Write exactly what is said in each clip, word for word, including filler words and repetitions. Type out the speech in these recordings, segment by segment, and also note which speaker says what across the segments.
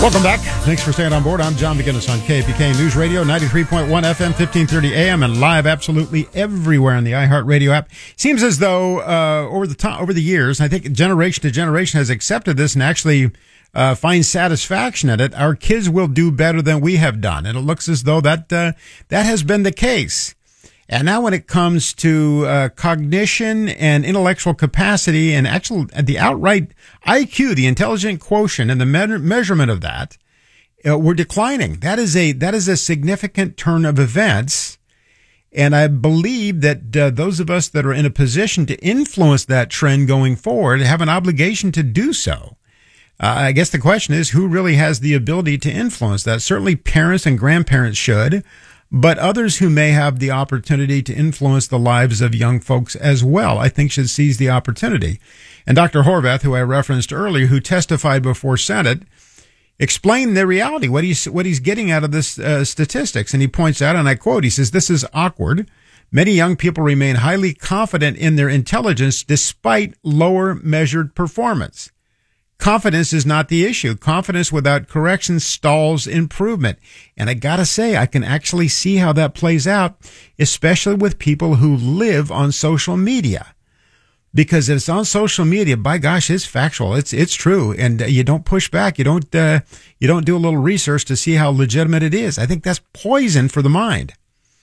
Speaker 1: Welcome back. Thanks for staying on board. I'm John McGinnis on K P K News Radio, ninety-three point one F M, fifteen thirty A M, and live absolutely everywhere on the iHeartRadio app. Seems as though uh, over the time, over the years, I think generation to generation has accepted this and actually uh, finds satisfaction in it. Our kids will do better than we have done, and it looks as though that uh, that has been the case. And now when it comes to uh, cognition and intellectual capacity and actual the outright I Q, the intelligent quotient and the me- measurement of that, uh, we're declining. That is a that is a significant turn of events. And I believe that uh, those of us that are in a position to influence that trend going forward have an obligation to do so. Uh, I guess the question is, who really has the ability to influence that? Certainly parents and grandparents should, but others who may have the opportunity to influence the lives of young folks as well, I think should seize the opportunity. And Doctor Horvath, who I referenced earlier, who testified before Senate, explained the reality, what he's, what he's getting out of this uh, statistics. And he points out, and I quote, he says, "This is awkward. Many young people remain highly confident in their intelligence despite lower measured performance. Confidence is not the issue. Confidence without correction stalls improvement." And I gotta say, I can actually see how that plays out, especially with people who live on social media. Because if it's on social media, by gosh, it's factual. It's, it's true. And uh, you don't push back. You don't, uh, you don't do a little research to see how legitimate it is. I think that's poison for the mind.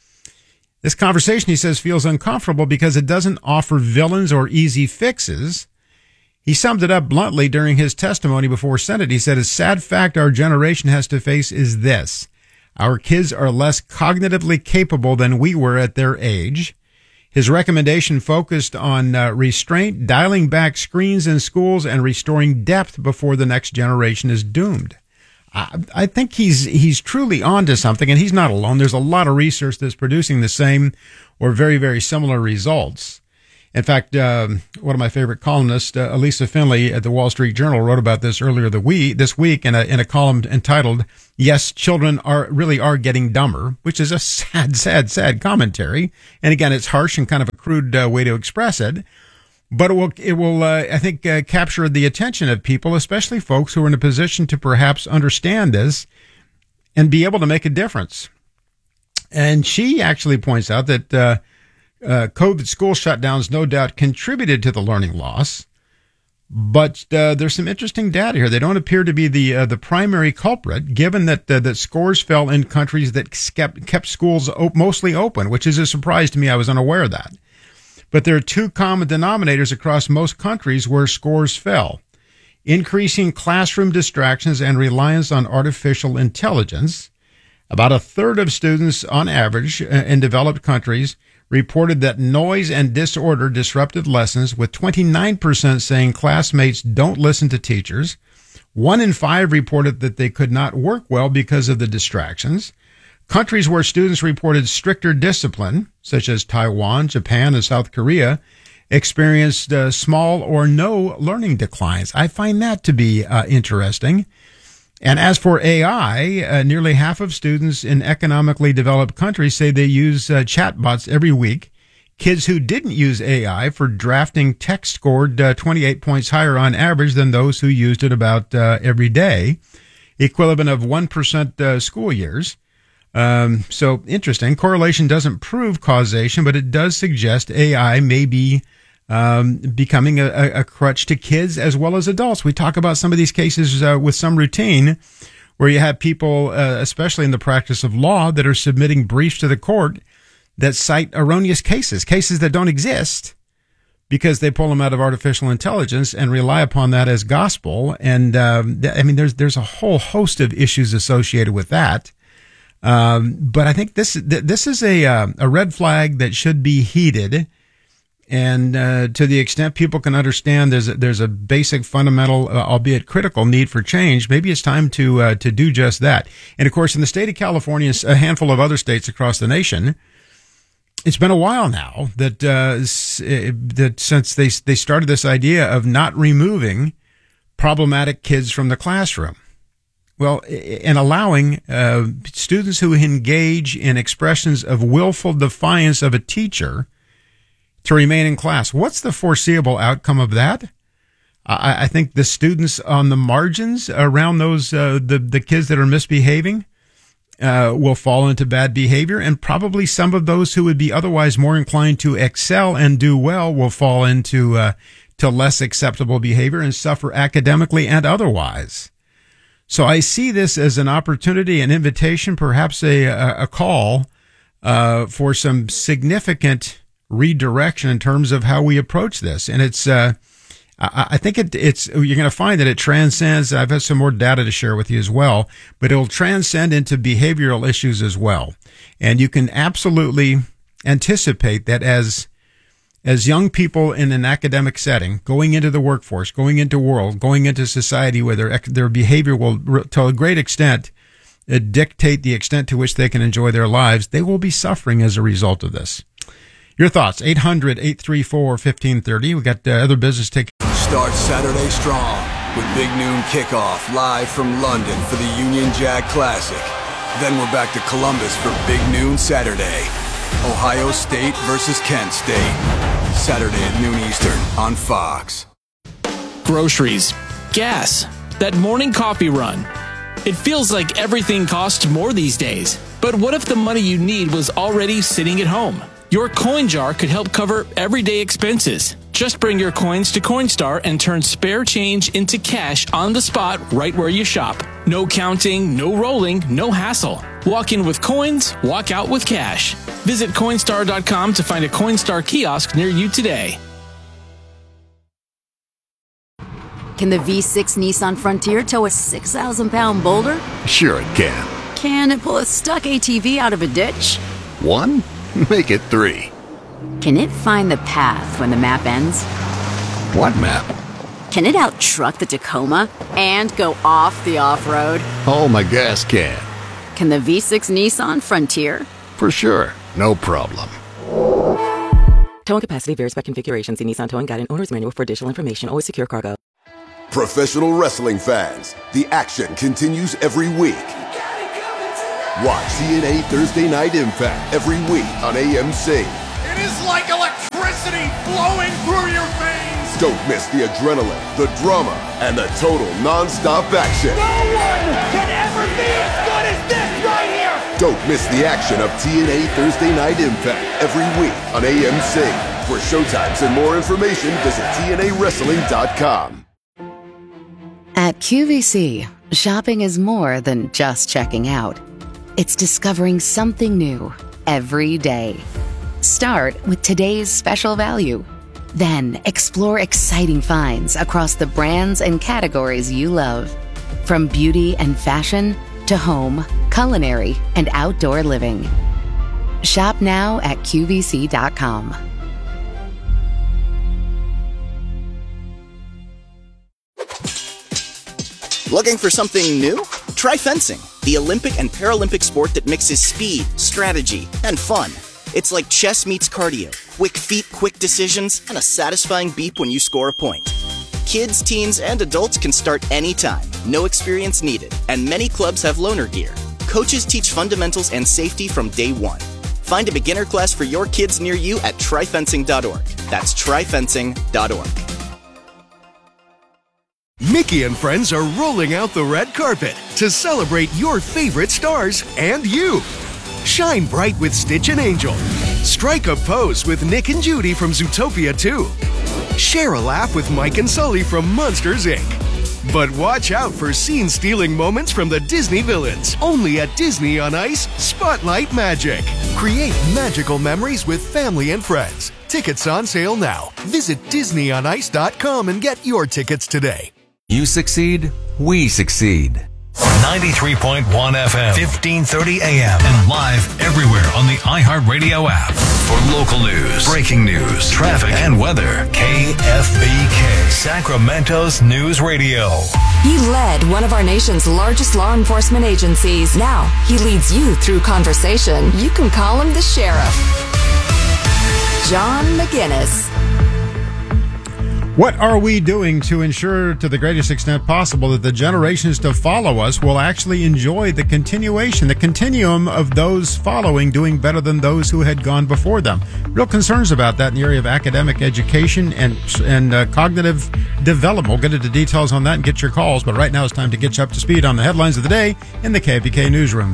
Speaker 1: This conversation, he says, feels uncomfortable because it doesn't offer villains or easy fixes. He summed it up bluntly during his testimony before Senate. He said, "A sad fact our generation has to face is this. Our kids are less cognitively capable than we were at their age." His recommendation focused on uh, restraint, dialing back screens in schools, and restoring depth before the next generation is doomed. I, I think he's he's truly onto something, and he's not alone. There's a lot of research that's producing the same or very, very similar results. In fact, um, one of my favorite columnists, uh, Elisa Finley at the Wall Street Journal, wrote about this earlier the week, this week in a, in a column entitled, "Yes, Children are really are getting dumber," which is a sad, sad, sad commentary. And again, it's harsh and kind of a crude uh, way to express it. But it will, it will uh, I think, uh, capture the attention of people, especially folks who are in a position to perhaps understand this and be able to make a difference. And she actually points out that uh, Uh, COVID school shutdowns no doubt contributed to the learning loss, but uh, there's some interesting data here. They don't appear to be the uh, the primary culprit, given that uh, that scores fell in countries that kept kept schools op- mostly open, which is a surprise to me. I was unaware of that. But there are two common denominators across most countries where scores fell: increasing classroom distractions and reliance on artificial intelligence. About a third of students, on average, in developed countries reported that noise and disorder disrupted lessons, with twenty-nine percent saying classmates don't listen to teachers. One in five reported that they could not work well because of the distractions. Countries where students reported stricter discipline, such as Taiwan, Japan, and South Korea, experienced uh, small or no learning declines. I find that to be uh, interesting. And as for A I, uh, nearly half of students in economically developed countries say they use uh, chatbots every week. Kids who didn't use A I for drafting text scored uh, twenty-eight points higher on average than those who used it about uh, every day, equivalent of one percent uh, school years. Um, so interesting. Correlation doesn't prove causation, but it does suggest A I may be Um, becoming a, a crutch to kids as well as adults. We talk about some of these cases uh, with some routine where you have people, uh, especially in the practice of law, that are submitting briefs to the court that cite erroneous cases, cases that don't exist, because they pull them out of artificial intelligence and rely upon that as gospel. And um, th- I mean, there's there's a whole host of issues associated with that. Um, but I think this th- this is a uh, a red flag that should be heeded. And uh, to the extent people can understand there's a, there's a basic, fundamental, uh, albeit critical, need for change, maybe it's time to uh, to do just that. And of course, in the state of California, a handful of other states across the nation, it's been a while now that uh, that since they they started this idea of not removing problematic kids from the classroom. Well, and allowing uh, students who engage in expressions of willful defiance of a teacher to remain in class. What's the foreseeable outcome of that? I, I think the students on the margins around those uh, the the kids that are misbehaving uh, will fall into bad behavior, and probably some of those who would be otherwise more inclined to excel and do well will fall into uh, to less acceptable behavior and suffer academically and otherwise. So I see this as an opportunity, an invitation, perhaps a a, a call uh, for some significant redirection in terms of how we approach this. And it's, uh, I, I think it, it's, you're going to find that it transcends. I've had some more data to share with you as well, but it'll transcend into behavioral issues as well. And you can absolutely anticipate that as As young people in an academic setting, going into the workforce, going into world, going into society where their, their behavior will, to a great extent, uh, dictate the extent to which they can enjoy their lives, they will be suffering as a result of this. Your thoughts, eight hundred, eight three four, fifteen thirty. We got uh, other business take.
Speaker 2: Start Saturday strong with Big Noon Kickoff live from London for the Union Jack Classic. Then we're back to Columbus for Big Noon Saturday. Ohio State versus Kent State. Saturday at noon Eastern on Fox.
Speaker 3: Groceries, gas, that morning coffee run. It feels like everything costs more these days. But what if the money you need was already sitting at home? Your coin jar could help cover everyday expenses. Just bring your coins to Coinstar and turn spare change into cash on the spot right where you shop. No counting, no rolling, no hassle. Walk in with coins, walk out with cash. Visit Coinstar dot com to find a Coinstar kiosk near you today.
Speaker 4: Can the V six Nissan Frontier tow a six thousand pound boulder?
Speaker 5: Sure it can.
Speaker 4: Can it pull a stuck A T V out of a ditch?
Speaker 5: One? Make it three.
Speaker 4: Can it find the path when the map ends?
Speaker 5: What map?
Speaker 4: Can it out-truck the Tacoma and go off the off-road?
Speaker 5: Oh, my gas can.
Speaker 4: Can the V six Nissan Frontier?
Speaker 5: For sure. No problem.
Speaker 6: Towing capacity varies by configuration. See Nissan Towing Guide and Owner's Manual for additional information. Always secure cargo.
Speaker 7: Professional wrestling fans, the action continues every week. Watch T N A Thursday Night Impact every week on A M C.
Speaker 8: It is like electricity flowing through your veins.
Speaker 7: Don't miss the adrenaline, the drama, and the total non-stop action.
Speaker 8: No one can ever be as good as this right here.
Speaker 7: Don't miss the action of T N A Thursday Night Impact every week on A M C. For showtimes and more information, visit T N A wrestling dot com.
Speaker 9: At Q V C, shopping is more than just checking out. It's discovering something new every day. Start with today's special value. Then explore exciting finds across the brands and categories you love. From beauty and fashion to home, culinary, and outdoor living. Shop now at Q V C dot com.
Speaker 10: Looking for something new? Try fencing, the Olympic and Paralympic sport that mixes speed, strategy, and fun. It's like chess meets cardio, quick feet, quick decisions, and a satisfying beep when you score a point. Kids, teens, and adults can start anytime, no experience needed, and many clubs have loaner gear. Coaches teach fundamentals and safety from day one. Find a beginner class for your kids near you at try fencing dot org. That's try fencing dot org.
Speaker 11: Mickey and friends are rolling out the red carpet to celebrate your favorite stars and you. Shine bright with Stitch and Angel. Strike a pose with Nick and Judy from Zootopia two. Share a laugh with Mike and Sully from Monsters, Incorporated. But watch out for scene-stealing moments from the Disney villains. Only at Disney on Ice, Spotlight Magic. Create magical memories with family and friends. Tickets on sale now. Visit Disney on Ice dot com and get your tickets today.
Speaker 12: You succeed, we succeed.
Speaker 13: ninety-three point one F M, fifteen thirty A M, and live everywhere on the iHeartRadio app. For local news, breaking news, traffic, and weather, K F B K, Sacramento's News Radio.
Speaker 14: He led one of our nation's largest law enforcement agencies. Now he leads you through conversation. You can call him the sheriff. John McGinnis.
Speaker 1: What are we doing to ensure to the greatest extent possible that the generations to follow us will actually enjoy the continuation, the continuum of those following doing better than those who had gone before them? Real concerns about that in the area of academic education and and uh, cognitive development. We'll get into details on that and get your calls, but right now it's time to get you up to speed on the headlines of the day in the K F B K Newsroom.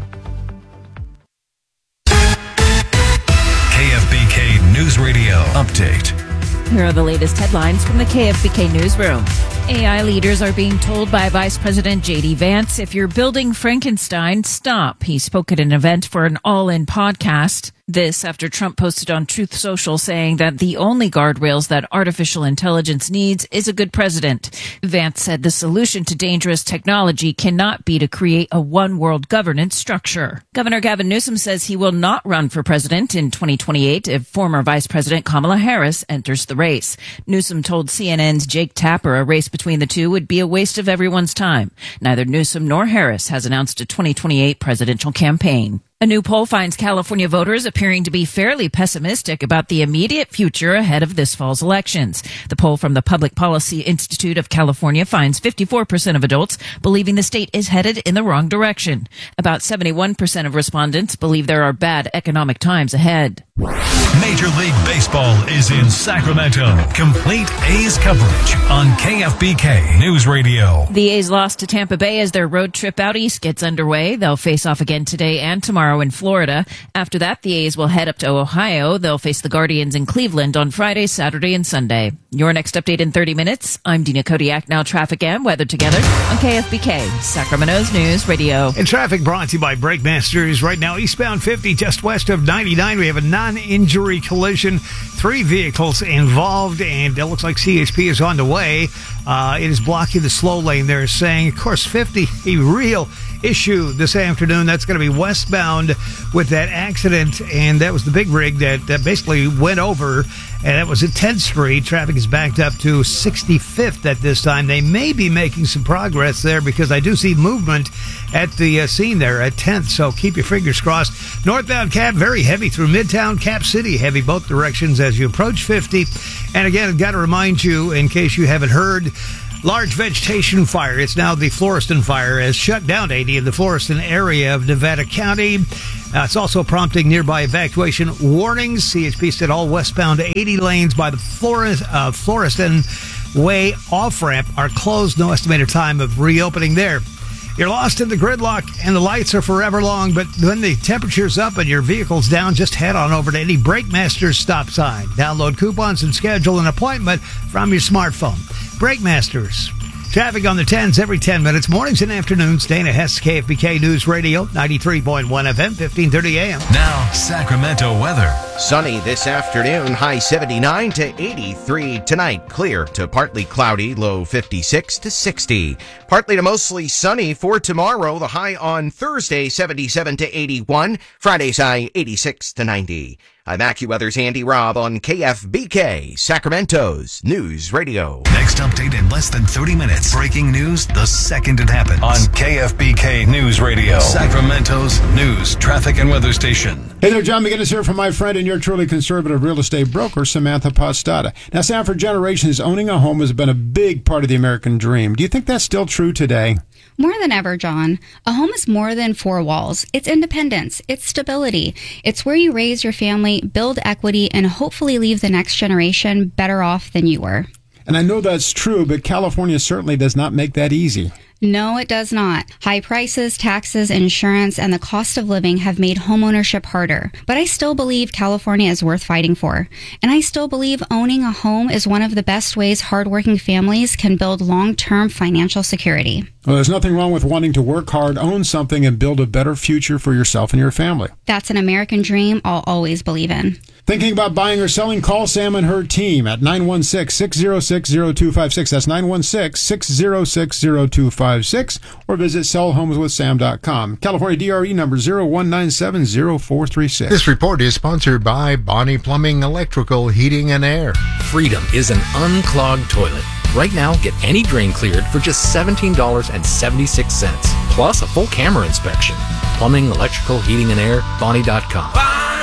Speaker 13: K F B K News Radio Update.
Speaker 15: Here are the latest headlines from the K F B K Newsroom. A I leaders are being told by Vice President J D Vance, if you're building Frankenstein, stop. He spoke at an event for an all-in podcast. This after Trump posted on Truth Social saying that the only guardrails that artificial intelligence needs is a good president. Vance said the solution to dangerous technology cannot be to create a one-world governance structure. Governor Gavin Newsom says he will not run for president in twenty twenty-eight if former Vice President Kamala Harris enters the race. Newsom told C N N's Jake Tapper a race between the two would be a waste of everyone's time. Neither Newsom nor Harris has announced a twenty twenty-eight presidential campaign. A new poll finds California voters appearing to be fairly pessimistic about the immediate future ahead of this fall's elections. The poll from the Public Policy Institute of California finds fifty-four percent of adults believing the state is headed in the wrong direction. About seventy-one percent of respondents believe there are bad economic times ahead.
Speaker 13: Major League Baseball is in Sacramento. Complete A's coverage on K F B K News Radio.
Speaker 15: The A's lost to Tampa Bay as their road trip out east gets underway. They'll face off again today and tomorrow in Florida. After that, the A's will head up to Ohio. They'll face the Guardians in Cleveland on Friday, Saturday, and Sunday. Your next update in thirty minutes. I'm Dina Kodiak. Now traffic and weather together on K F B K, Sacramento's News Radio.
Speaker 16: And traffic brought to you by Breakmasters. Right now, eastbound fifty, just west of ninety-nine. We have a non-injury collision. Three vehicles involved, and it looks like C H P is on the way. Uh, it is blocking the slow lane there, saying, of course, fifty, a real issue this afternoon. That's going to be westbound with that accident, and that was the big rig that, that basically went over, and that was at tenth Street. Traffic is backed up to sixty-fifth at this time. They may be making some progress there because I do see movement at the uh, scene there at tenth, so keep your fingers crossed. Northbound Cap, very heavy through Midtown, Cap City, heavy both directions as you approach fifty. And again, I've got to remind you, in case you haven't heard, large vegetation fire. It's now the Florestan fire has shut down eighty in the Florestan area of Nevada County. Uh, it's also prompting nearby evacuation warnings. C H P said all westbound eighty lanes by the Flores, uh, Florestan Way off-ramp are closed. No estimated time of reopening there. You're lost in the gridlock and the lights are forever long, but when the temperature's up and your vehicle's down, just head on over to any Breakmasters stop sign. Download coupons and schedule an appointment from your smartphone. Breakmasters. Traffic on the tens every ten minutes, mornings and afternoons. Dana Hess, K F B K News Radio, ninety-three point one F M, fifteen thirty A M.
Speaker 13: Now, Sacramento weather.
Speaker 17: Sunny this afternoon, high seventy-nine to eighty-three. Tonight, clear to partly cloudy, low fifty-six to sixty. Partly to mostly sunny for tomorrow. The high on Thursday, seventy-seven to eighty-one. Friday's high, eighty-six to ninety. I'm AccuWeather's Andy Robb on K F B K, Sacramento's News Radio.
Speaker 13: Next update in less than thirty minutes. Breaking news the second it happens. On K F B K News Radio, Sacramento's news, traffic, and weather station.
Speaker 1: Hey there, John McGinnis here from my friend and your truly conservative real estate broker, Samantha Postata. Now, Sam, for generations, owning a home has been a big part of the American dream. Do you think that's still true today?
Speaker 18: More than ever, John. A home is more than four walls. It's independence. It's stability. It's where you raise your family, build equity, and hopefully leave the next generation better off than you were.
Speaker 1: And I know that's true, but California certainly does not make that easy.
Speaker 18: No, it does not. High prices, taxes, insurance, and the cost of living have made homeownership harder. But I still believe California is worth fighting for. And I still believe owning a home is one of the best ways hardworking families can build long-term financial security.
Speaker 1: Well, there's nothing wrong with wanting to work hard, own something, and build a better future for yourself and your family.
Speaker 18: That's an American dream I'll always believe in.
Speaker 1: Thinking about buying or selling? Call Sam and her team at nine one six, six zero six, zero two five six. That's nine one six, six zero six, zero two five six. Or visit sell homes with sam dot com. California D R E number zero one nine seven zero four three six.
Speaker 19: This report is sponsored by Bonnie Plumbing, Electrical, Heating, and Air.
Speaker 20: Freedom is an unclogged toilet. Right now, get any drain cleared for just seventeen dollars and seventy-six cents, plus a full camera inspection. Plumbing, Electrical, Heating, and Air, Bonnie dot com. Bonnie!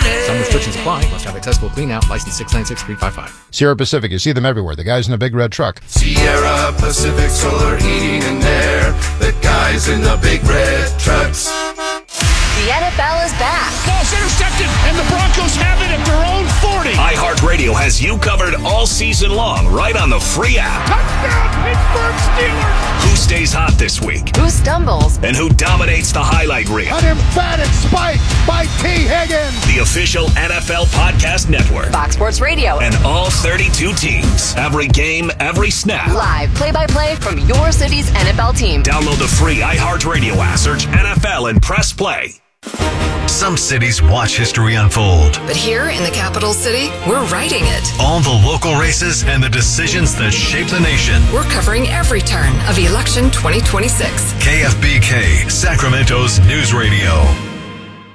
Speaker 20: Some restrictions apply. Must have accessible clean out. License six nine six three five five.
Speaker 1: Sierra Pacific, you see them everywhere. The guys in a big red truck.
Speaker 21: Sierra Pacific Solar Heating and Air. The guys in the big red trucks.
Speaker 22: The N F L is back.
Speaker 8: Ball's intercepted, and the Broncos have it at their own forty.
Speaker 13: iHeartRadio has you covered all season long, right on the free app.
Speaker 8: Touchdown, Pittsburgh Steelers!
Speaker 13: Who stays hot this week?
Speaker 22: Who stumbles?
Speaker 13: And who dominates the highlight reel?
Speaker 8: An emphatic spike by T. Higgins.
Speaker 13: The official N F L Podcast Network.
Speaker 22: Fox Sports Radio.
Speaker 13: And all thirty-two teams. Every game, every snap.
Speaker 22: Live play-by-play from your city's N F L team.
Speaker 13: Download the free iHeartRadio app. Search N F L and press play. Some cities watch history unfold.
Speaker 14: But here in the capital city, we're writing it.
Speaker 13: All the local races and the decisions that shape the nation.
Speaker 14: We're covering every turn of election twenty twenty-six.
Speaker 13: K F B K, Sacramento's news radio.